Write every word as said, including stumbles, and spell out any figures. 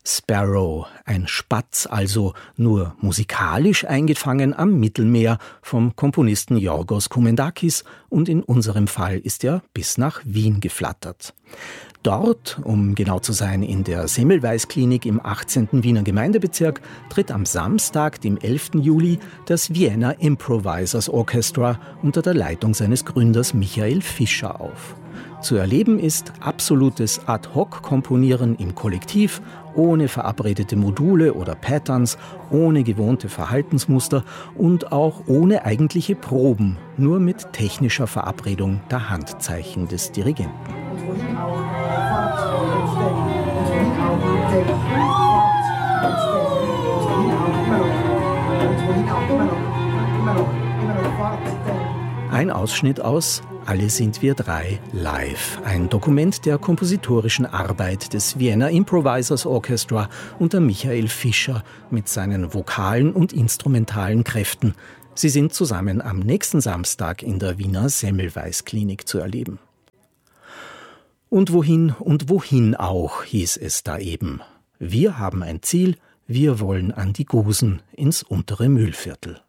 Sparrow, ein Spatz, also nur musikalisch eingefangen am Mittelmeer vom Komponisten Yorgos Koumendakis, und in unserem Fall ist er bis nach Wien geflattert. Dort, um genau zu sein, in der Semmelweis-Klinik im achtzehnten Wiener Gemeindebezirk, tritt am Samstag, dem elften Juli, das Vienna Improvisers Orchestra unter der Leitung seines Gründers Michael Fischer auf. Zu erleben ist absolutes Ad-hoc-Komponieren im Kollektiv, ohne verabredete Module oder Patterns, ohne gewohnte Verhaltensmuster und auch ohne eigentliche Proben, nur mit technischer Verabredung der Handzeichen des Dirigenten. Ein Ausschnitt aus Alle sind wir drei live, ein Dokument der kompositorischen Arbeit des Vienna Improvisers Orchestra unter Michael Fischer mit seinen vokalen und instrumentalen Kräften. Sie sind zusammen am nächsten Samstag in der Wiener Semmelweis-Klinik zu erleben. Und wohin und wohin auch, hieß es da eben. Wir haben ein Ziel, wir wollen an die Gusen ins untere Mühlviertel.